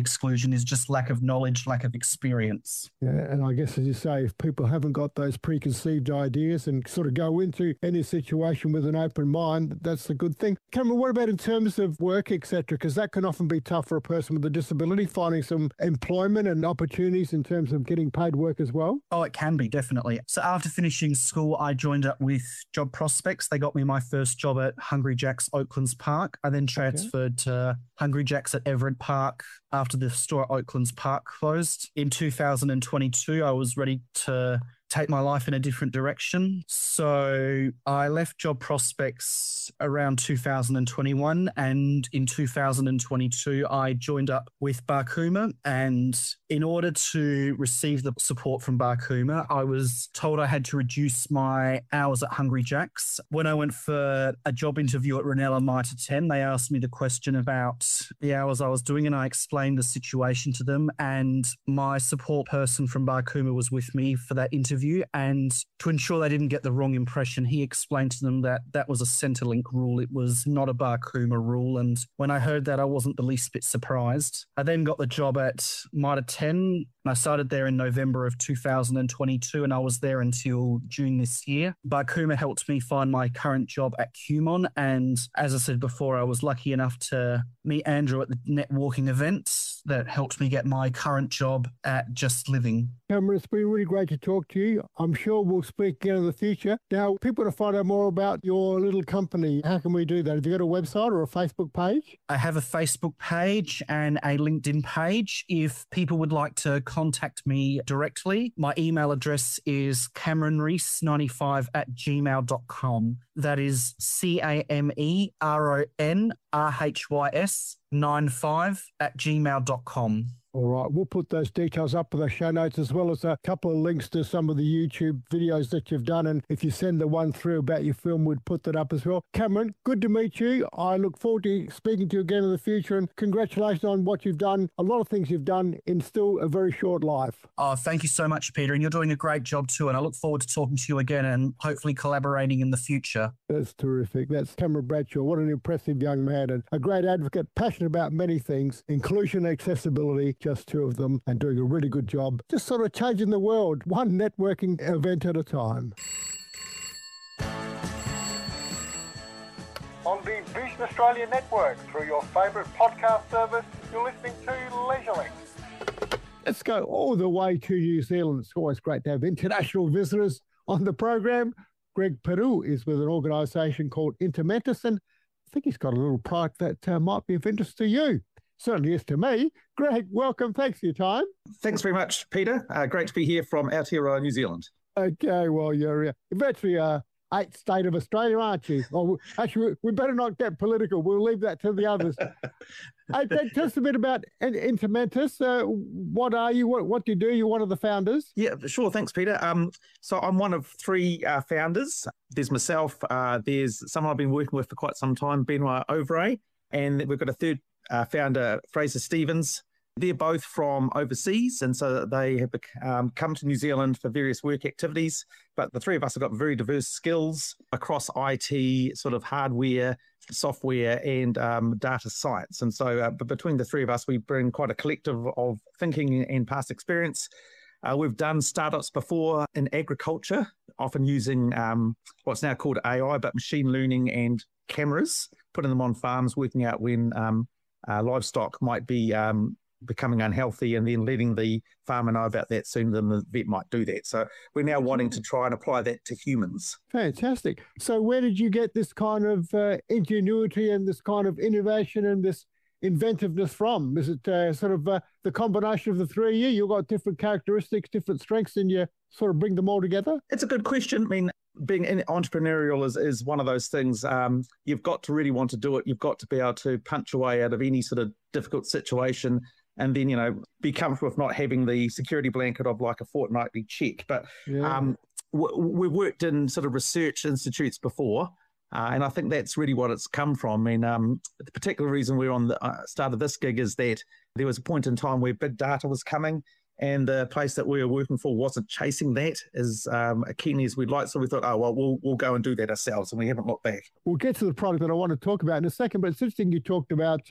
exclusion is just lack of knowledge, lack of experience. Yeah, and I guess, as you say, if people haven't got those preconceived ideas and sort of go into any situation with an open mind, that's a good thing. Cameron, what about in terms of work, et cetera? Because that can often be tough for a person with a disability, finding some employment and opportunities in terms of getting paid work as well. Oh, it can be, definitely. So after finishing school, I joined up with Job Prospects. They got me my first job at Hungry Jack's Oaklands Park. I then transferred okay. to Hungry Jack's at Everett Park after the store at Oaklands Park closed. In two thousand twenty-two, I was ready to take my life in a different direction. So I left Job Prospects around two thousand twenty-one, and in two thousand twenty-two, I joined up with Barkuma. And in order to receive the support from Barkuma, I was told I had to reduce my hours at Hungry Jack's. When I went for a job interview at Ranella Mitre ten, they asked me the question about the hours I was doing, and I explained the situation to them. And my support person from Barkuma was with me for that interview. And to ensure they didn't get the wrong impression, he explained to them that that was a Centrelink rule. It was not a Barkuma rule. And when I heard that, I wasn't the least bit surprised. I then got the job at Mitre ten, and I started there in November of two thousand twenty-two, and I was there until June this year. Barkuma helped me find my current job at Cumon. And as I said before, I was lucky enough to meet Andrew at the networking event that helped me get my current job at Just Living. Cameron, it's been really great to talk to you. I'm sure we'll speak again in the future. Now, people to find out more about your little company, how can we do that? Have you got a website or a Facebook page? I have a Facebook page and a LinkedIn page. If people would like to contact me directly, my email address is cameron rees ninety-five at gmail dot com. That is C A M E R O N R H Y S ninety-five at gmail dot com. All right, we'll put those details up in the show notes, as well as a couple of links to some of the YouTube videos that you've done. And if you send the one through about your film, we'd put that up as well. Cameron, good to meet you. I look forward to speaking to you again in the future, and congratulations on what you've done. A lot of things you've done in still a very short life. Oh, thank you so much, Peter. And you're doing a great job too. And I look forward to talking to you again and hopefully collaborating in the future. That's terrific. That's Cameron Bradshaw. What an impressive young man, and a great advocate, passionate about many things, inclusion, accessibility, just two of them, and doing a really good job, just sort of changing the world, one networking event at a time. On the Vision Australia Network, through your favourite podcast service, you're listening to LeisureLink. Let's go all the way to New Zealand. It's always great to have international visitors on the program. Greg Peru is with an organisation called Intermentis, and I think he's got a little product that uh, might be of interest to you. Certainly is to me. Greg, welcome. Thanks for your time. Thanks very much, Peter. Uh, great to be here from Aotearoa, New Zealand. Okay, well, you're, uh, you're virtually uh, eighth state of Australia, aren't you? Well, actually, we better not get political. We'll leave that to the others. Hey, tell us a bit about Intermentis. Uh, what are you? What, what do you do? You're one of the founders. Yeah, sure. Thanks, Peter. Um, so I'm one of three uh, founders. There's myself. Uh, there's someone I've been working with for quite some time, Benoit Ovray, and we've got a third uh, founder, Fraser Stevens. They're both from overseas, and so they have um, come to New Zealand for various work activities. But the three of us have got very diverse skills across I T, sort of hardware, software, and um, data science. And so uh, between the three of us, we bring quite a collective of thinking and past experience. Uh, we've done startups before in agriculture, often using um, what's now called A I, but machine learning and cameras, putting them on farms, working out when um, uh, livestock might be um, becoming unhealthy, and then letting the farmer know about that sooner than the vet might do that. So we're now wanting to try and apply that to humans. Fantastic. So where did you get this kind of uh, ingenuity and this kind of innovation and this inventiveness from? Is it uh, sort of uh, the combination of the three of you? You've got different characteristics, different strengths, and you sort of bring them all together? It's a good question. I mean, being entrepreneurial is, is one of those things. Um, you've got to really want to do it. You've got to be able to punch away out of any sort of difficult situation, and then, you know, be comfortable with not having the security blanket of like a fortnightly check. But yeah. um, w- we've worked in sort of research institutes before, uh, and I think that's really what it's come from. I mean, um, the particular reason we're on the uh, start of this gig is that there was a point in time where big data was coming, and the place that we were working for wasn't chasing that as um, keenly as we'd like. So we thought, oh, well, we'll we'll go and do that ourselves, and we haven't looked back. We'll get to the product that I want to talk about in a second, but it's interesting you talked about uh,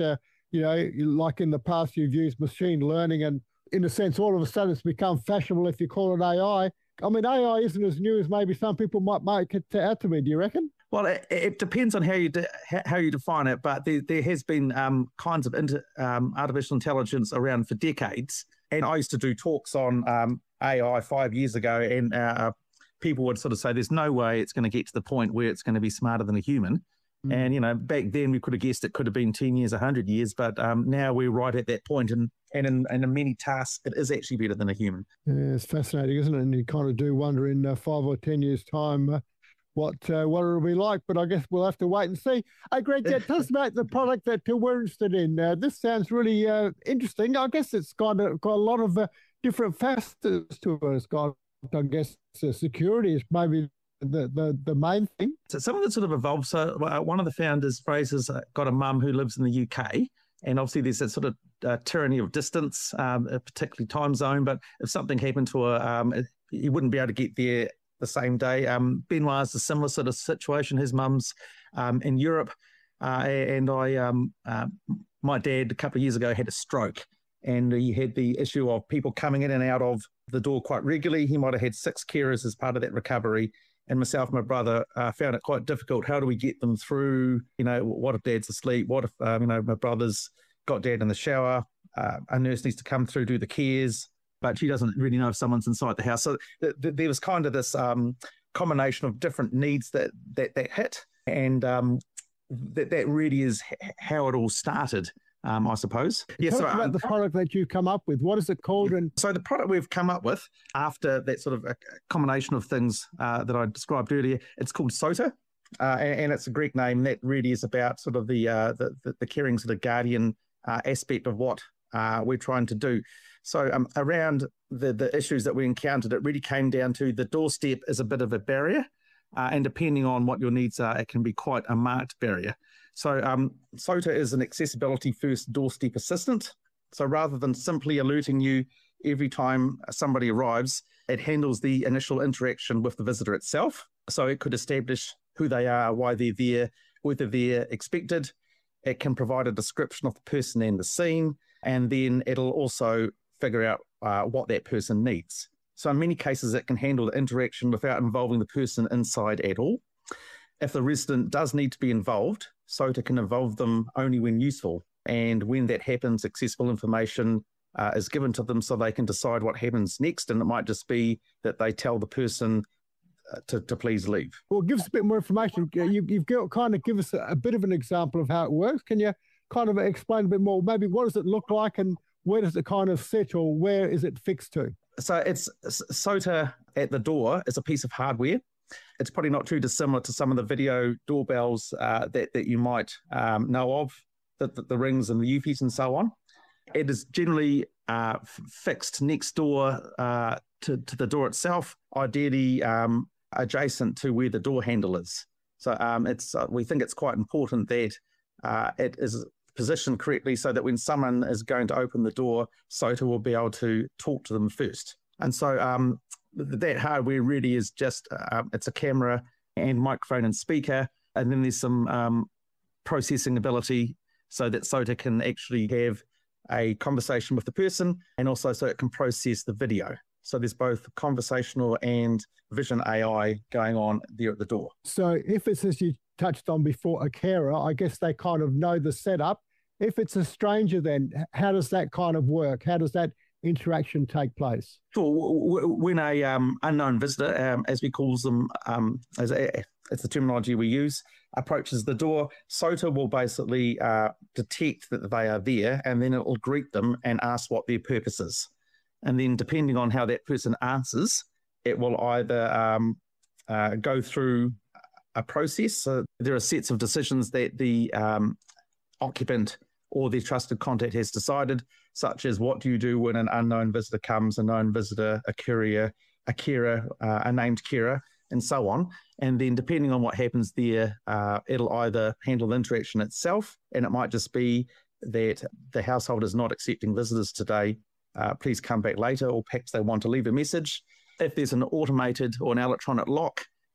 you know, like in the past, you've used machine learning, and in a sense, all of a sudden it's become fashionable if you call it A I. I mean, A I isn't as new as maybe some people might make it out to be. Do you reckon? Well, it, it depends on how you de- how you define it, but there, there has been um, kinds of inter, um, artificial intelligence around for decades. And I used to do talks on um, A I five years ago, and uh, people would sort of say, there's no way it's going to get to the point where it's going to be smarter than a human. Mm. And, you know, back then we could have guessed it could have been ten years, one hundred years, but um, now we're right at that point, and, and in, and in many tasks, it is actually better than a human. Yeah, it's fascinating, isn't it? And you kind of do wonder in uh, five or ten years' time uh, what uh, what it'll be like, but I guess we'll have to wait and see. Hey, Greg, uh, tell us about the product that uh, we're interested in. Uh, this sounds really uh, interesting. I guess it's got a, got a lot of uh, different facets to it. It's got, I guess, uh, security is maybe the, the, the main thing. So some of it sort of evolved. So uh, one of the founders, Fraser's uh, got a mum who lives in the U K, and obviously there's that sort of uh, tyranny of distance, um, particularly time zone, but if something happened to her, um, it, you wouldn't be able to get there the same day. Um, Benoit's a similar sort of situation. His mum's um, in Europe, uh, and I, um, uh, my dad a couple of years ago had a stroke, and he had the issue of people coming in and out of the door quite regularly. He might have had six carers as part of that recovery, and myself and my brother uh, found it quite difficult. How do we get them through? You know, what if dad's asleep? What if um, you know, my brother's got dad in the shower? Uh, a nurse needs to come through, do the cares, but she doesn't really know if someone's inside the house. So th- th- there was kind of this um, combination of different needs that that, that hit, and um, that that really is h- how it all started, um, I suppose. Yeah, Tell so, us about um, the product that you come up with. What is it called? And so the product we've come up with after that sort of a combination of things uh, that I described earlier, it's called SOTA, uh, and, and it's a Greek name that really is about sort of the uh, the, the, the caring sort of guardian uh, aspect of what uh, we're trying to do. So um, around the, the issues that we encountered, it really came down to the doorstep is a bit of a barrier, uh, and depending on what your needs are, it can be quite a marked barrier. So um, SOTA is an accessibility first doorstep assistant. So rather than simply alerting you every time somebody arrives, it handles the initial interaction with the visitor itself. So it could establish who they are, why they're there, whether they're expected. It can provide a description of the person and the scene, and then it'll also figure out uh, what that person needs. So in many cases, it can handle the interaction without involving the person inside at all. If the resident does need to be involved, SOTA can involve them only when useful. And when that happens, accessible information uh, is given to them so they can decide what happens next. And it might just be that they tell the person uh, to, to please leave. Well, give us a bit more information. You, you've got, kind of give us a, a bit of an example of how it works. Can you kind of explain a bit more? Maybe what does it look like, and where does it kind of sit, or where is it fixed to? So it's SOTA at the door is a piece of hardware. It's probably not too dissimilar to some of the video doorbells uh, that, that you might um, know of, the, the, the Rings and the Eufys and so on. It is generally uh, f- fixed next door uh, to, to the door itself, ideally um, adjacent to where the door handle is. So um, it's uh, we think it's quite important that uh, it is positioned correctly so that when someone is going to open the door, SOTA will be able to talk to them first. And so um, that hardware really is just, uh, it's a camera and microphone and speaker, and then there's some um, processing ability so that SOTA can actually have a conversation with the person, and also so it can process the video. So there's both conversational and vision A I going on there at the door. So if it's, as you touched on before, a carer, I guess they kind of know the setup. If it's a stranger, then how does that kind of work? How does that interaction take place? Sure. When a um, unknown visitor, um, as we call them, um, as a, it's the terminology we use, approaches the door, SOTA will basically uh, detect that they are there, and then it will greet them and ask what their purpose is. And then depending on how that person answers, it will either um, uh, go through a process. So there are sets of decisions that the um, occupant or their trusted contact has decided, such as what do you do when an unknown visitor comes, a known visitor, a courier, a carer, uh, a named carer, and so on. And then depending on what happens there, uh, it'll either handle the interaction itself, and it might just be that the household is not accepting visitors today, uh, please come back later, or perhaps they want to leave a message. If there's an automated or an electronic lock,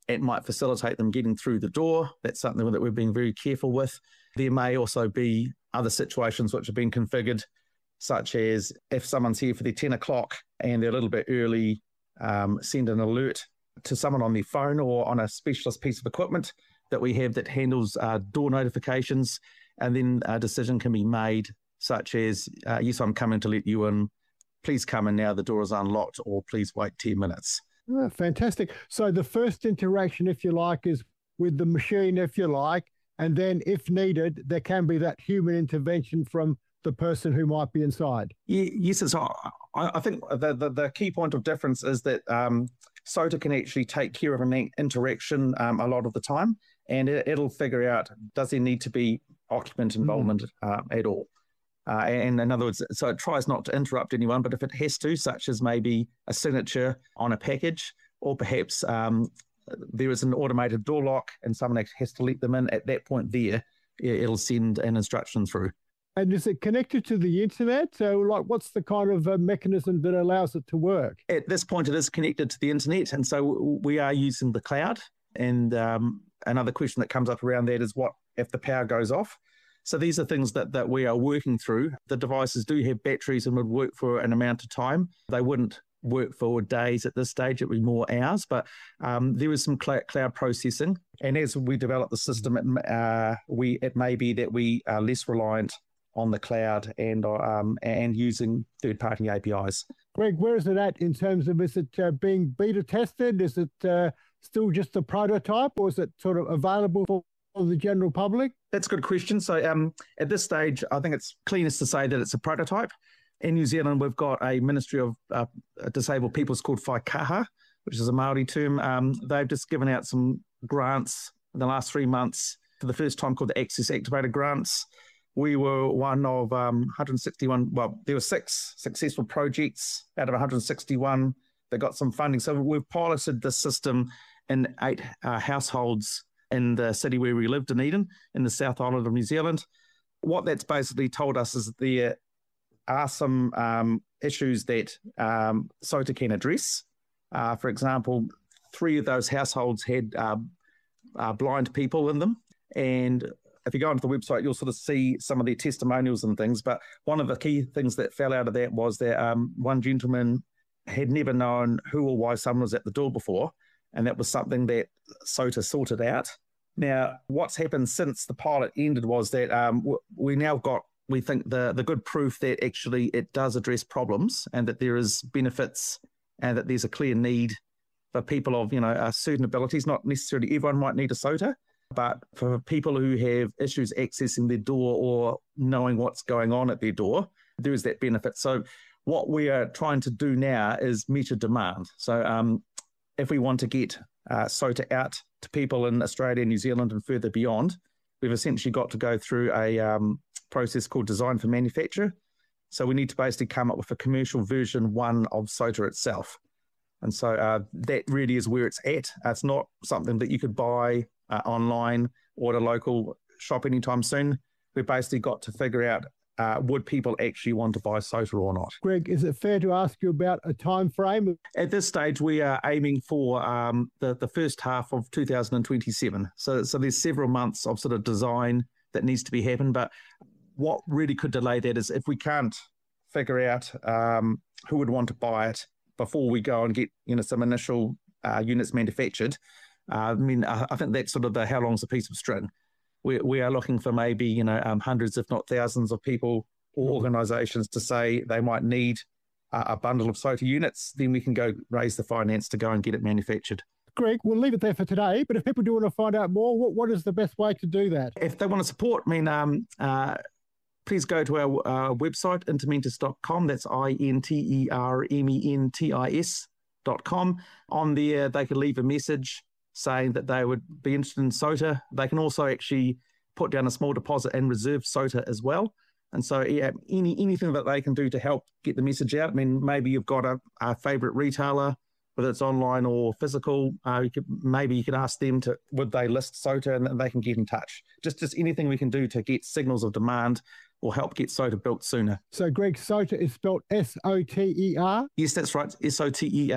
it might facilitate them getting through the door. That's something that we're being very careful with. There may also be other situations which have been configured, such as if someone's here for their ten o'clock and they're a little bit early, um, send an alert to someone on their phone or on a specialist piece of equipment that we have that handles uh, door notifications, and then a decision can be made, such as, uh, yes, I'm coming to let you in, please come in now, the door is unlocked, or please wait ten minutes. Oh, fantastic. So the first interaction, if you like, is with the machine, if you like, and then if needed, there can be that human intervention from the person who might be inside. Yeah, yes, it's, I, I think the, the, the key point of difference is that um, SOTA can actually take care of an interaction um, a lot of the time, and it, it'll figure out, does there need to be occupant involvement mm. uh, at all? Uh, and in other words, so it tries not to interrupt anyone, but if it has to, such as maybe a signature on a package, or perhaps um, there is an automated door lock and someone has to let them in, at that point there, it'll send an instruction through. And is it connected to the internet? So, like, what's the kind of uh, mechanism that allows it to work? At this point, it is connected to the internet, and so we are using the cloud. And um, another question that comes up around that is, what if the power goes off? So these are things that, that we are working through. The devices do have batteries and would work for an amount of time. They wouldn't work for days at this stage. It would be more hours, but um, there is some cl- cloud processing. And as we develop the system, it, uh, we it may be that we are less reliant on the cloud and um, and using third-party A P Is. Greg, where is it at in terms of, is it uh, being beta tested? Is it uh, still just a prototype, or is it sort of available for the general public? That's a good question. So um, at this stage, I think it's cleanest to say that it's a prototype. In New Zealand, we've got a Ministry of uh, Disabled Peoples called Whaikaha, which is a Māori term. Um, they've just given out some grants in the last three months for the first time, called the Access Activated Grants. We were one of um, one hundred sixty-one, well, there were six successful projects out of one hundred sixty-one that got some funding. So we've piloted this system in eight uh, households in the city where we lived, in Eden, in the South Island of New Zealand. What that's basically told us is there are some um, issues that um, SOTA can address. Uh, for example, three of those households had uh, uh, blind people in them, and if you go onto the website, you'll sort of see some of their testimonials and things. But one of the key things that fell out of that was that um, one gentleman had never known who or why someone was at the door before, and that was something that SOTA sorted out. Now, what's happened since the pilot ended was that um, we now got, we think, the, the good proof that actually it does address problems and that there is benefits and that there's a clear need for people of, you know, uh, certain abilities. Not necessarily everyone might need a SOTA, but for people who have issues accessing their door or knowing what's going on at their door, there is that benefit. So what we are trying to do now is meet a demand. So um, if we want to get uh, SOTA out to people in Australia, New Zealand and further beyond, we've essentially got to go through a um, process called Design for Manufacture. So we need to basically come up with a commercial version one of SOTA itself. And so uh, that really is where it's at. It's not something that you could buy uh, online or at a local shop anytime soon. We've basically got to figure out, uh, would people actually want to buy SOTA or not? Greg, is it fair to ask you about a time frame? At this stage, we are aiming for um, the, the first half of two thousand twenty-seven. So, so there's several months of sort of design that needs to be happened. But what really could delay that is if we can't figure out um, who would want to buy it before we go and get, you know, some initial uh, units manufactured. Uh, I mean, I, I think that's sort of the how long's a piece of string. We we are looking for maybe, you know, um, hundreds, if not thousands of people or organisations to say they might need a, a bundle of SOTA units. Then we can go raise the finance to go and get it manufactured. Greg, we'll leave it there for today. But if people do want to find out more, what, what is the best way to do that? If they want to support, I mean, um, uh, please go to our uh, website, intermentis dot com. That's I N T E R M E N T I S dot com. On there, they can leave a message saying that they would be interested in SOTA. They can also actually put down a small deposit and reserve SOTA as well. And so yeah, any anything that they can do to help get the message out. I mean, maybe you've got a, a favourite retailer, whether it's online or physical. Uh, you could, maybe you could ask them to, would they list SOTA, and then they can get in touch. Just, just anything we can do to get signals of demand will help get SOTA built sooner. So, Greg, SOTA is spelled S O T E R? Yes, that's right, S O T E R.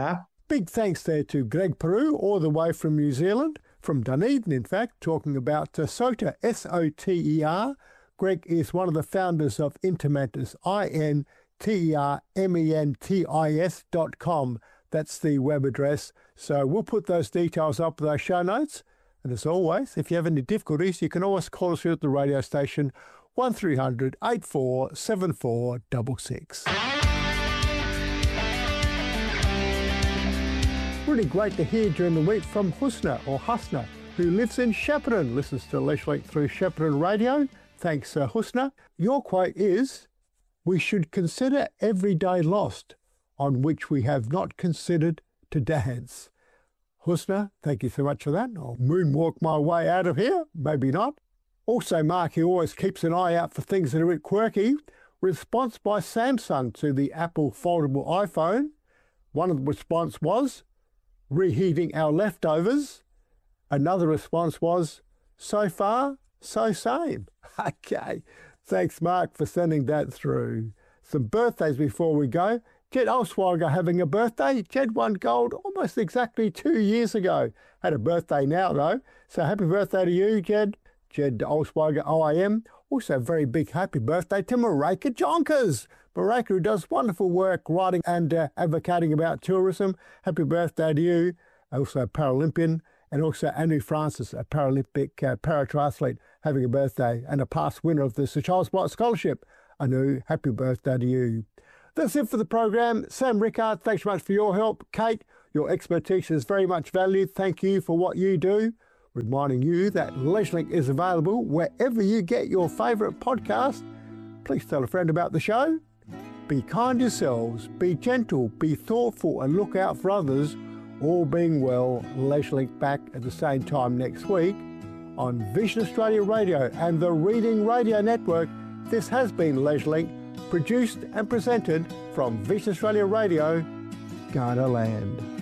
Big thanks there to Greg Peru, all the way from New Zealand, from Dunedin, in fact, talking about uh, SOTER, S O T E R. Greg is one of the founders of Intermentis, I N T E R M E N T I S dot com. That's the web address. So we'll put those details up with our show notes. And as always, if you have any difficulties, you can always call us here at the radio station, one three hundred, eight four seven four six six. Really great to hear during the week from Husna, or Husna, who lives in Shepparton, listens to LeisureLink through Shepparton Radio. Thanks, uh, Husna. Your quote is, "We should consider every day lost on which we have not considered to dance." Husna, thank you so much for that. I'll moonwalk my way out of here, maybe not. Also, Mark, he always keeps an eye out for things that are a bit quirky. Response by Samsung to the Apple foldable iPhone. One of the response was, reheating our leftovers. Another response was, so far, so same. Okay, thanks, Mark, for sending that through. Some birthdays before we go. Jed Olsweiger having a birthday. Jed won gold almost exactly two years ago. Had a birthday now, though. So happy birthday to you, Jed. Jed Olsweiger, O I M. Also, a very big happy birthday to Marika Jonkers. Marika, who does wonderful work writing and uh, advocating about tourism. Happy birthday to you. Also a Paralympian. And also Anu Francis, a Paralympic uh, paratriathlete, having a birthday and a past winner of the Sir Charles Blight Scholarship. Anu, happy birthday to you. That's it for the program. Sam Rickard, thanks very much for your help. Kate, your expertise is very much valued. Thank you for what you do. Reminding you that LeisureLink is available wherever you get your favourite podcast. Please tell a friend about the show. Be kind yourselves, be gentle, be thoughtful and look out for others. All being well, LeisureLink back at the same time next week on Vision Australia Radio and the Reading Radio Network. This has been LeisureLink, produced and presented from Vision Australia Radio, Ghana Land.